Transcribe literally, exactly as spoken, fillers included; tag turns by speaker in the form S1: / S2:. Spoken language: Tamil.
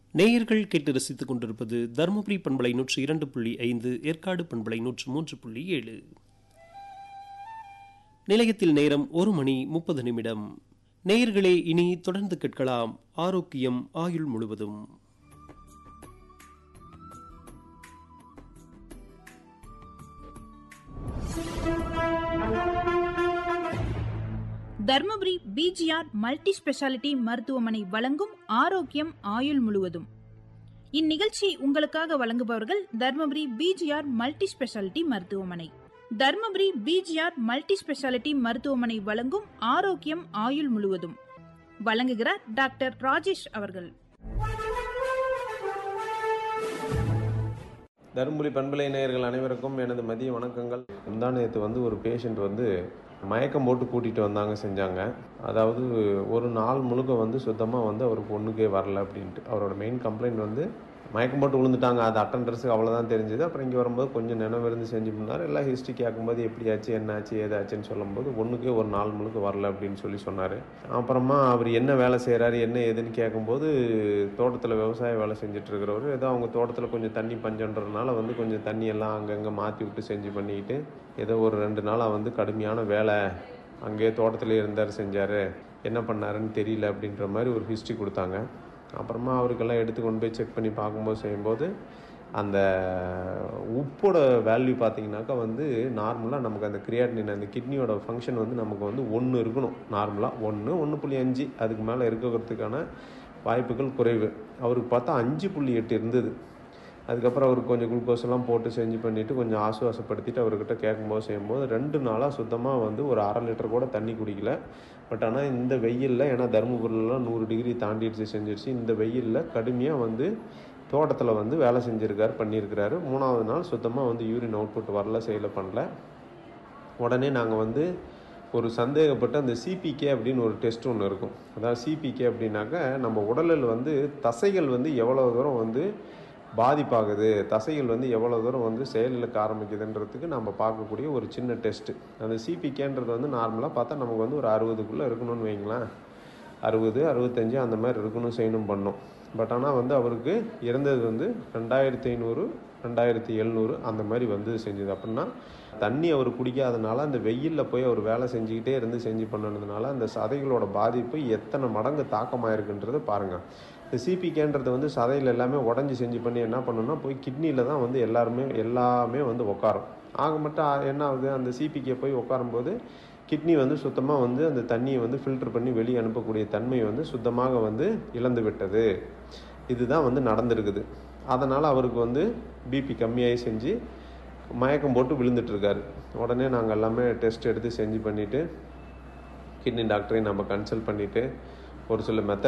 S1: நேயர்கள் கேட்டு ரசித்துக் கொண்டிருப்பது தருமபுரி பண்பலை நூற்று இரண்டு புள்ளி ஐந்து, ஏற்காடு பண்பலை நூற்று மூன்று புள்ளி ஏழு. நிலையத்தில் நேரம் ஒரு மணி முப்பது நிமிடம். நேயர்களே, இனி தொடர்ந்து கேட்கலாம் ஆரோக்கியம் ஆயுள் முழுவதும்.
S2: தர்மபுரி பிஜிஆர் மல்டி ஸ்பெஷாலிட்டி மருத்துவமனை வழங்கும் ஆரோக்கியம் ஆயுள் முழுவதும். இந்நிகழ்ச்சி உங்களுக்காக வழங்குபவர்கள் தர்மபுரி பிஜிஆர் மல்டி ஸ்பெஷாலிட்டி மருத்துவமனை. தர்மபுரி பிஜிஆர் மல்டி ஸ்பெஷாலிட்டி மருத்துவமனை வழங்கும் ஆரோக்கியம் ஆயுள் முழுவதும் வழங்குகிறார் டாக்டர் ராஜேஷ் அவர்கள்.
S3: தருமபுரி பண்பலை நேயர்கள் அனைவருக்கும் எனது மதிய வணக்கங்கள். முந்தா நேற்று வந்து ஒரு பேஷண்ட் வந்து மயக்கம் போட்டு கூட்டிகிட்டு வந்தாங்க செஞ்சாங்க. அதாவது ஒரு நாள் முழுக்க வந்து சுத்தமாக வந்து அவருக்கு ஒன்றுக்கே வரல அப்படின்ட்டு. அவரோட மெயின் கம்ப்ளைண்ட் வந்து மயக்கம் போட்டு விழுந்துட்டாங்க. அது அட்டண்டர்ஸுக்கு அவ்வளோதான் தெரிஞ்சுது. அப்புறம் இங்கே வரும்போது கொஞ்சம் நினைவிருந்து செஞ்சு பண்ணார். எல்லாம் ஹிஸ்ட்ரி கேட்கும்போது எப்படி ஆச்சு, என்ன ஆச்சு, ஏதாச்சுன்னு சொல்லும்போது ஒன்றுக்கே ஒரு நாள் முழுக்க வரல அப்படின்னு சொல்லி சொன்னார். அப்புறமா அவர் என்ன வேலை செய்கிறாரு, என்ன ஏதுன்னு கேட்கும்போது தோட்டத்தில் விவசாய வேலை செஞ்சிட்ருக்கிறவர் ஏதோ அவங்க தோட்டத்தில் கொஞ்சம் தண்ணி பஞ்சன்றதுனால வந்து கொஞ்சம் தண்ணியெல்லாம் அங்கங்கே மாற்றி விட்டு செஞ்சு பண்ணிக்கிட்டு ஏதோ ஒரு ரெண்டு நாளாக வந்து கடுமையான வேலை அங்கேயே தோட்டத்திலே இருந்தார், செஞ்சார், என்ன பண்ணாருன்னு தெரியல அப்படின்ற மாதிரி ஒரு ஹிஸ்ட்ரி கொடுத்தாங்க. அப்புறமா அவருக்கெல்லாம் எடுத்து கொண்டு போய் செக் பண்ணி பார்க்கும்போது செய்யும்போது அந்த உப்போட வேல்யூ பார்த்திங்கனாக்கா வந்து நார்மலாக நமக்கு அந்த கிரியாட்டினின் அந்த கிட்னியோட ஃபங்க்ஷன் வந்து நமக்கு வந்து ஒன்று இருக்கணும். நார்மலாக ஒன்று ஒன்று புள்ளி அஞ்சு அதுக்கு மேலே இருக்கிறதுக்கான வாய்ப்புகள் குறைவு. அவருக்கு பார்த்தா அஞ்சு புள்ளி எட்டு இருந்தது. அதுக்கப்புறம் அவருக்கு கொஞ்சம் குளுக்கோஸ் எல்லாம் போட்டு செஞ்சு பண்ணிவிட்டு கொஞ்சம் ஆசுவாசப்படுத்திட்டு அவர்கிட்ட கேட்கும்போது செய்யும்போது ரெண்டு நாளாக சுத்தமாக வந்து ஒரு அரை லிட்டர் கூட தண்ணி குடிக்கல. பட் ஆனால் இந்த வெயிலில், ஏன்னா தருமபுரிலாம் நூறு டிகிரி தாண்டிடுச்சு செஞ்சிருச்சு, இந்த வெயிலில் கடுமையாக வந்து தோட்டத்தில் வந்து வேலை செஞ்சுருக்காரு, பண்ணியிருக்கிறாரு. மூணாவது நாள் சுத்தமாக வந்து யூரின் அவுட்புட் வரல, செய்யலை, பண்ணல. உடனே நாங்கள் வந்து ஒரு சந்தேகப்பட்டு அந்த சிபிகே அப்படின்னு ஒரு டெஸ்ட் ஒன்று இருக்கும். அதாவது சிபிகே அப்படின்னாக்கா நம்ம உடலில் வந்து தசைகள் வந்து எவ்வளோ தூரம் வந்து பாதிப்பாகுது, தசைகள் வந்து எவ்வளோ தூரம் வந்து செயலிழக்க ஆரம்பிக்குதுன்றதுக்கு நம்ம பார்க்கக்கூடிய ஒரு சின்ன டெஸ்ட்டு. அந்த சிபிகேன்றது வந்து நார்மலாக பார்த்தா நமக்கு வந்து ஒரு அறுபதுக்குள்ளே இருக்கணும்னு வைங்களேன். அறுபது அறுபத்தஞ்சு அந்த மாதிரி இருக்கணும், செய்யணும், பண்ணோம். பட் ஆனால் வந்து அவருக்கு இறந்தது வந்து ரெண்டாயிரத்தி ஐநூறு ரெண்டாயிரத்தி எழுநூறு அந்த மாதிரி வந்து செஞ்சுது. அப்படின்னா தண்ணி அவர் குடிக்காதனால அந்த வெயிலில் போய் அவர் வேலை செஞ்சுக்கிட்டே இருந்து செஞ்சு பண்ணதுனால அந்த சதைகளோட பாதிப்பு எத்தனை மடங்கு தாக்கமாயிருக்குன்றதை பாருங்கள். இந்த சிபிகேன்றது வந்து சதையில் எல்லாமே உடஞ்சி செஞ்சு பண்ணி என்ன பண்ணணும்னா போய் கிட்னியில் தான் வந்து எல்லாருமே எல்லாமே வந்து உட்காரும். ஆக மட்டும் என்ன ஆகுது, அந்த சிபிகே போய் உட்காரும்போது கிட்னி வந்து சுத்தமாக வந்து அந்த தண்ணியை வந்து ஃபில்டர் பண்ணி வெளியே அனுப்பக்கூடிய தன்மை வந்து சுத்தமாக வந்து இழந்து விட்டது. இதுதான் வந்து நடந்திருக்குது. அதனால் அவருக்கு வந்து பிபி கம்மியாகி செஞ்சு மயக்கம் போட்டு விழுந்துட்டுருக்காரு. உடனே நாங்கள் எல்லாமே டெஸ்ட் எடுத்து செஞ்சு பண்ணிவிட்டு கிட்னி டாக்டரையும் நம்ம கன்சல்ட் பண்ணிவிட்டு ஒரு சில மெத்தட்